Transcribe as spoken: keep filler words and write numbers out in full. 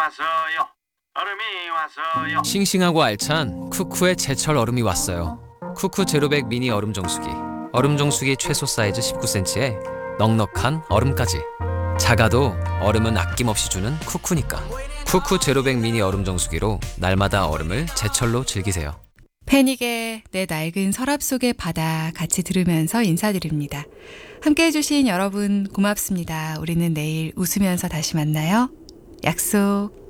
왔어요. 얼음이 왔어요. 싱싱하고 알찬 쿠쿠의 제철 얼음이 왔어요. 쿠쿠 제로백 미니 얼음 정수기. 얼음 정수기 최소 사이즈 십구 센티미터에 넉넉한 얼음까지. 작아도 얼음은 아낌없이 주는 쿠쿠니까. 쿠쿠 제로백 미니 얼음 정수기로 날마다 얼음을 제철로 즐기세요. 패닉의 내 낡은 서랍 속의 바다 같이 들으면서 인사드립니다. 함께해 주신 여러분 고맙습니다. 우리는 내일 웃으면서 다시 만나요. 약속.